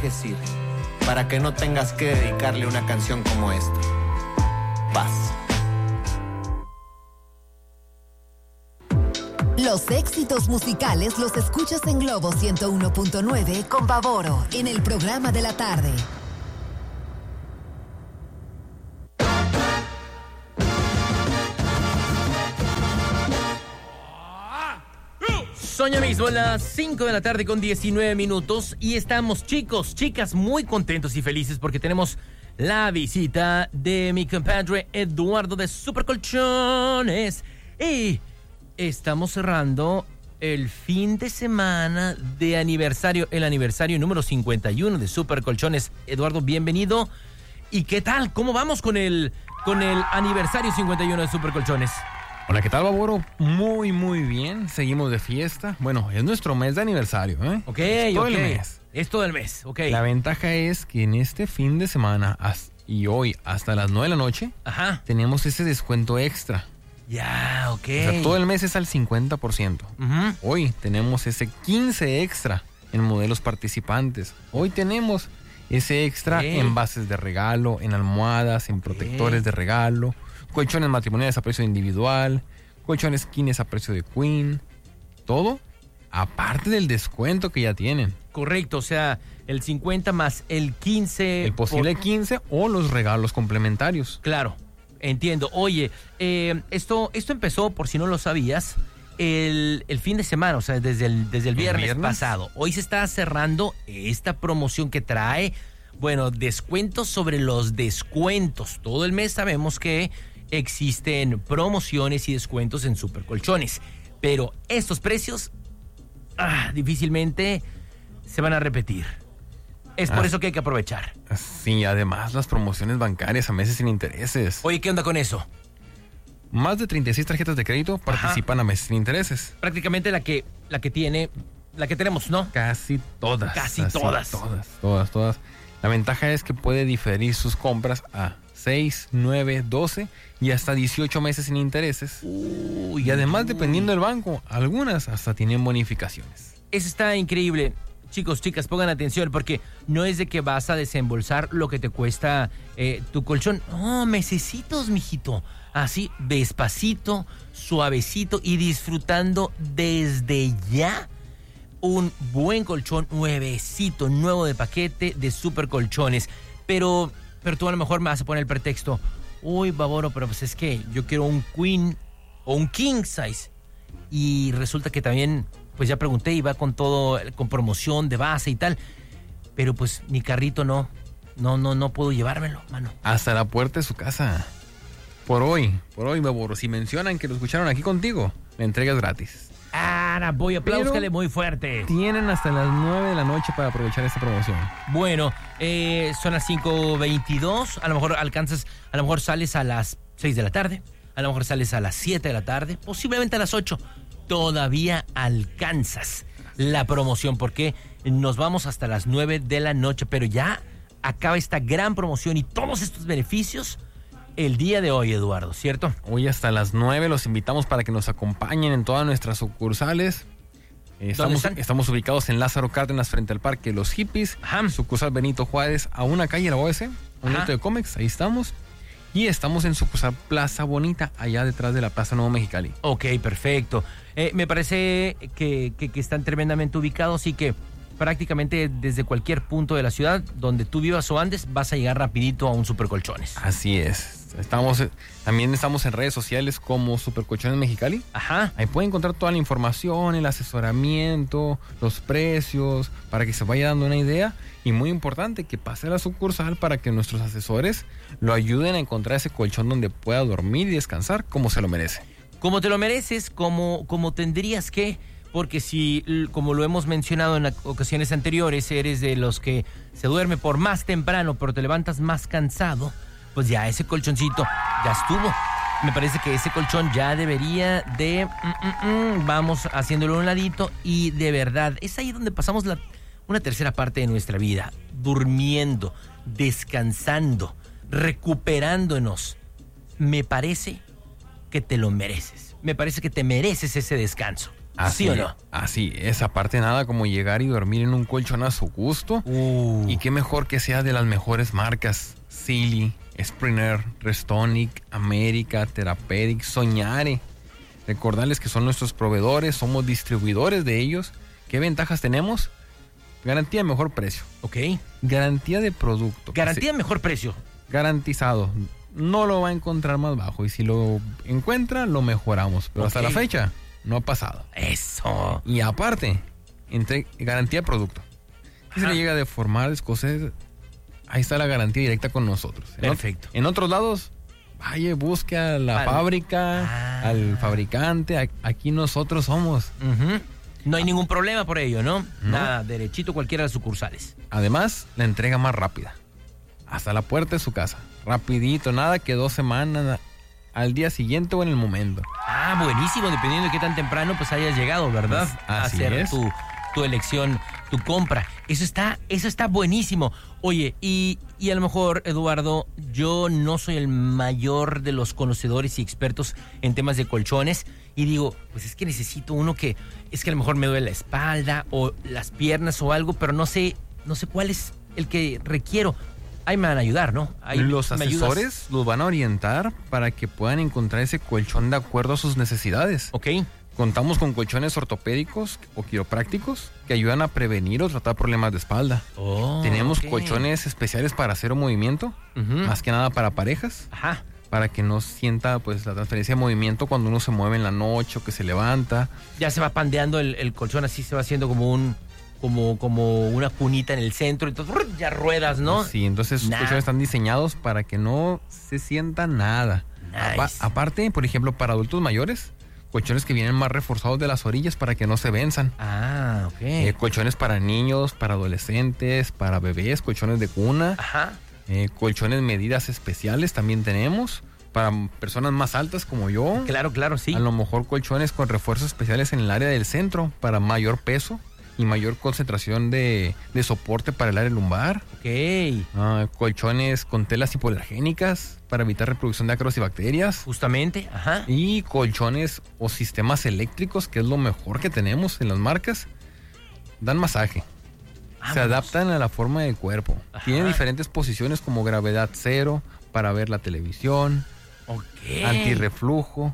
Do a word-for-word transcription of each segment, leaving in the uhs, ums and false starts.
que sirve, para que no tengas que dedicarle una canción como esta. Paz. Los éxitos musicales los escuchas en Globo ciento uno punto nueve con Bavoro en el programa de la tarde. Son ya mismo las cinco de la tarde con diecinueve minutos y estamos, chicos, chicas, muy contentos y felices porque tenemos la visita de mi compadre Eduardo de Supercolchones y estamos cerrando el fin de semana de aniversario, el aniversario número cincuenta y uno de Supercolchones. Eduardo, bienvenido. ¿Y qué tal? ¿Cómo vamos con el, con el aniversario cincuenta y uno de Supercolchones? Hola, ¿qué tal, Bavoro? Muy, muy bien. Seguimos de fiesta. Bueno, es nuestro mes de aniversario, ¿eh? Ok, es todo ok. el mes. Es todo el mes, ok. La ventaja es que en este fin de semana y hoy hasta las nueve de la noche, Ajá. tenemos ese descuento extra. Ya, ok. O sea, todo el mes es al cincuenta por ciento. Uh-huh. Hoy tenemos ese quince extra en modelos participantes. Hoy tenemos ese extra okay. en bases de regalo, en almohadas, en okay. protectores de regalo, colchones matrimoniales a precio individual, colchones kings a precio de queen, todo aparte del descuento que ya tienen. Correcto, o sea, el cincuenta más el quince. El posible por... quince o los regalos complementarios. Claro, entiendo. Oye, eh, esto, esto empezó, por si no lo sabías, el, el fin de semana, o sea, desde el, desde el viernes, ¿El viernes pasado. Hoy se está cerrando esta promoción que trae, bueno, descuentos sobre los descuentos. Todo el mes sabemos que existen promociones y descuentos en Supercolchones, pero estos precios ah, difícilmente se van a repetir. Es ah, por eso que hay que aprovechar. Sí, además las promociones bancarias a meses sin intereses. Oye, ¿qué onda con eso? Más de treinta y seis tarjetas de crédito participan Ajá. a meses sin intereses. Prácticamente la que, la que tiene, la que tenemos, ¿no? Casi todas. Casi, Casi todas. Todas, todas, todas. La ventaja es que puede diferir sus compras a seis, nueve, doce y hasta dieciocho meses sin intereses. Uy, y además, uy. dependiendo del banco, algunas hasta tienen bonificaciones. Eso está increíble. Chicos, chicas, pongan atención porque no es de que vas a desembolsar lo que te cuesta eh, tu colchón. No, mesecitos, mijito. Así, despacito, suavecito y disfrutando desde ya un buen colchón nuevecito, nuevo de paquete de Supercolchones. Pero... Pero tú a lo mejor me vas a poner el pretexto, uy, Bavoro, pero pues es que yo quiero un queen o un king size. Y resulta que también, pues ya pregunté y va con todo, con promoción de base y tal. Pero pues mi carrito no, no, no, no puedo llevármelo, mano. Hasta la puerta de su casa. Por hoy, por hoy, Bavoro, si mencionan que lo escucharon aquí contigo, la entrega es gratis. Ah, voy a aplauscarle muy fuerte. Tienen hasta las nueve de la noche para aprovechar esta promoción. Bueno, eh, son las cinco veintidós. A lo mejor alcanzas, a lo mejor sales a las seis de la tarde. A lo mejor sales a las siete de la tarde. Posiblemente a las ocho. Todavía alcanzas la promoción porque nos vamos hasta las nueve de la noche. Pero ya acaba esta gran promoción y todos estos beneficios el día de hoy, Eduardo, ¿cierto? Hoy hasta las nueve los invitamos para que nos acompañen en todas nuestras sucursales. Estamos, estamos ubicados en Lázaro Cárdenas frente al Parque Los Hippies. Ajá. Sucursal Benito Juárez, a una calle de la O S, un minuto de Comex, ahí estamos. Y estamos en sucursal Plaza Bonita, allá detrás de la Plaza Nuevo Mexicali. Ok, perfecto. Eh, me parece que, que, que están tremendamente ubicados y que prácticamente desde cualquier punto de la ciudad donde tú vivas o andes, vas a llegar rapidito a un Supercolchones. Así es. Estamos, también estamos en redes sociales como Supercolchones Mexicali. Ajá. Ahí pueden encontrar toda la información, el asesoramiento, los precios, para que se vaya dando una idea. Y muy importante, que pase a la sucursal para que nuestros asesores lo ayuden a encontrar ese colchón donde pueda dormir y descansar como se lo merece. Como te lo mereces, como, como tendrías que... Porque si, como lo hemos mencionado en ocasiones anteriores, eres de los que se duerme por más temprano, pero te levantas más cansado, pues ya ese colchoncito ya estuvo. Me parece que ese colchón ya debería de... Mm, mm, mm, vamos haciéndolo a un ladito y de verdad, es ahí donde pasamos la, una tercera parte de nuestra vida, durmiendo, descansando, recuperándonos. Me parece que te lo mereces. Me parece que te mereces ese descanso. ¿Sí o no? Así es, aparte nada como llegar y dormir en un colchón a su gusto. Uh. Y qué mejor que sea de las mejores marcas. Sealy, Springer, Restonic, América, Therapeutic, Soñare. Recordarles que son nuestros proveedores, somos distribuidores de ellos. ¿Qué ventajas tenemos? Garantía de mejor precio. Ok. Garantía de producto. Garantía de mejor precio. Garantizado. No lo va a encontrar más bajo. Y si lo encuentra, lo mejoramos. Pero okay. Hasta la fecha, no ha pasado. Eso. Y aparte, entre garantía de producto. Si se le llega a deformar, descoser, ahí está la garantía directa con nosotros. Perfecto. En, en otros lados, vaya, busque a la al, fábrica, ah. al fabricante. Aquí nosotros somos. Uh-huh. No hay ningún problema por ello, ¿no? ¿no? Nada, derechito cualquiera de las sucursales. Además, la entrega más rápida. Hasta la puerta de su casa. Rapidito, nada que dos semanas, al día siguiente o en el momento. Ah, buenísimo, dependiendo de qué tan temprano pues hayas llegado, ¿verdad? Pues, así a hacer es. tu, tu elección, tu compra. Eso está, eso está buenísimo. Oye, y, y a lo mejor, Eduardo, yo no soy el mayor de los conocedores y expertos en temas de colchones. Y digo, pues es que necesito uno que, es que a lo mejor me duele la espalda o las piernas o algo, pero no sé, no sé cuál es el que requiero. Ahí me van a ayudar, ¿no? Ahí los asesores los van a orientar para que puedan encontrar ese colchón de acuerdo a sus necesidades. Ok. Contamos con colchones ortopédicos o quiroprácticos que ayudan a prevenir o tratar problemas de espalda. Oh, Tenemos okay. colchones especiales para cero movimiento, uh-huh. más que nada para parejas. Ajá. Para que no sienta pues la transferencia de movimiento cuando uno se mueve en la noche o que se levanta. Ya se va pandeando el, el colchón, así se va haciendo como un como, como una cunita en el centro, entonces ya ruedas, ¿no? Sí, entonces nah. Los colchones están diseñados para que no se sienta nada. Nice. Apa- aparte, por ejemplo, para adultos mayores, colchones que vienen más reforzados de las orillas para que no se venzan. Ah, ok. Eh, colchones para niños, para adolescentes, para bebés, colchones de cuna. Ajá. Eh, colchones medidas especiales también tenemos para personas más altas como yo. Claro, claro, sí. A lo mejor colchones con refuerzos especiales en el área del centro para mayor peso y mayor concentración de, de soporte para el área lumbar. Ok. Uh, colchones con telas hipoalergénicas para evitar reproducción de ácaros y bacterias. Justamente, ajá. Y colchones o sistemas eléctricos, que es lo mejor que tenemos en las marcas. Dan masaje. Se adaptan a la forma del cuerpo. Ajá. Tienen diferentes posiciones como gravedad cero para ver la televisión. Ok. Antirreflujo.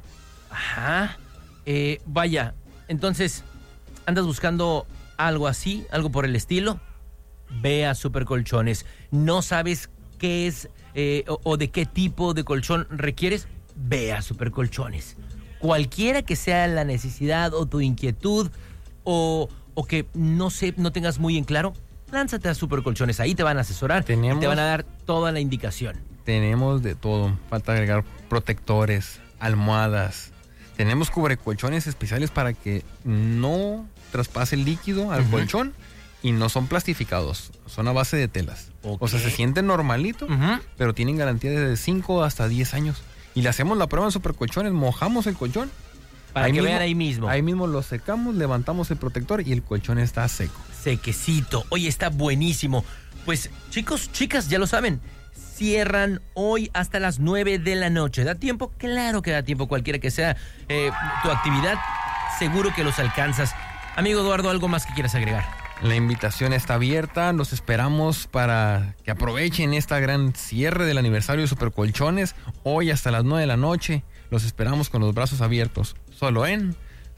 Ajá. Eh, vaya, entonces, ¿andas buscando algo así, algo por el estilo? Ve a Supercolchones. ¿No sabes qué es eh, o, o de qué tipo de colchón requieres? Ve a Supercolchones. Cualquiera que sea la necesidad o tu inquietud o... o que no sé, no tengas muy en claro, lánzate a Supercolchones. Ahí te van a asesorar tenemos, y te van a dar toda la indicación. Tenemos de todo. Falta agregar protectores, almohadas. Tenemos cubrecolchones especiales para que no traspase el líquido al uh-huh. colchón y no son plastificados. Son a base de telas. Okay. O sea, se sienten normalito, uh-huh. pero tienen garantía de cinco hasta diez años. Y le hacemos la prueba en Supercolchones, mojamos el colchón. Para ahí que mismo, vean ahí mismo. Ahí mismo lo secamos, levantamos el protector y el colchón está seco. Sequecito. Oye, está buenísimo. Pues chicos, chicas, ya lo saben. Cierran hoy hasta las nueve de la noche. ¿Da tiempo? Claro que da tiempo. Cualquiera que sea eh, tu actividad, seguro que los alcanzas. Amigo Eduardo, ¿algo más que quieras agregar? La invitación está abierta. Los esperamos para que aprovechen esta gran cierre del aniversario de Supercolchones. Hoy hasta las nueve de la noche. Los esperamos con los brazos abiertos. Solo en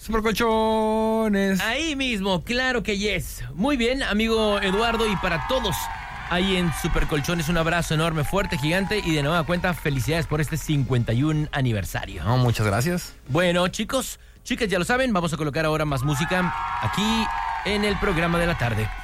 Supercolchones. Ahí mismo, claro que yes. Muy bien, amigo Eduardo, y para todos ahí en Supercolchones, un abrazo enorme, fuerte, gigante, y de nueva cuenta, felicidades por este cincuenta y uno aniversario. No, muchas gracias. Bueno, chicos, chicas, ya lo saben, vamos a colocar ahora más música aquí en el programa de la tarde.